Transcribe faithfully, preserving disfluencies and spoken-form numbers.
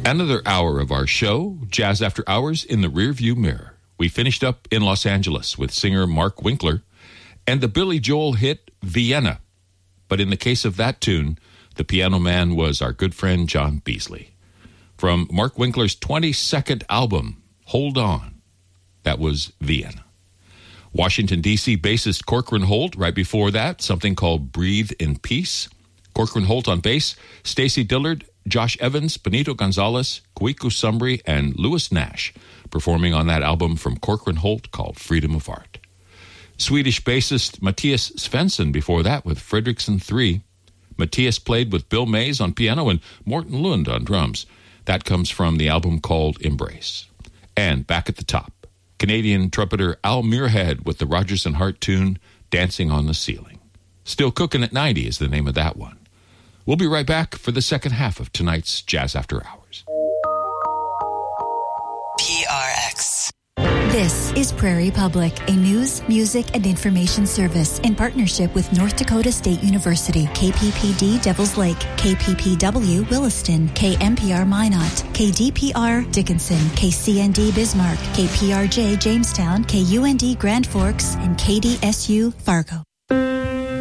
Another hour of our show, Jazz After Hours in the Rearview Mirror. We finished up in Los Angeles with singer Mark Winkler and the Billy Joel hit Vienna. But in the case of that tune, the piano man was our good friend John Beasley. From Mark Winkler's twenty-second album, Hold On, that was Vienna. Washington, D C bassist Corcoran Holt, right before that, something called Breathe in Peace. Corcoran Holt on bass, Stacy Dillard, Josh Evans, Benito Gonzalez, Kweku Sumbry, and Lewis Nash, performing on that album from Corcoran Holt called Freedom of Art. Swedish bassist Matthias Svensson before that with Fredriksson three. Matthias played with Bill Mays on piano and Morten Lund on drums. That comes from the album called Embrace. And back at the top, Canadian trumpeter Al Muirhead with the Rodgers and Hart tune Dancing on the Ceiling. Still Cooking at ninety is the name of that one. We'll be right back for the second half of tonight's Jazz After Hours. P R X. This is Prairie Public, a news, music, and information service in partnership with North Dakota State University, K P P D Devils Lake, K P P W Williston, K M P R Minot, K D P R Dickinson, K C N D Bismarck, K P R J Jamestown, K U N D Grand Forks, and K D S U Fargo.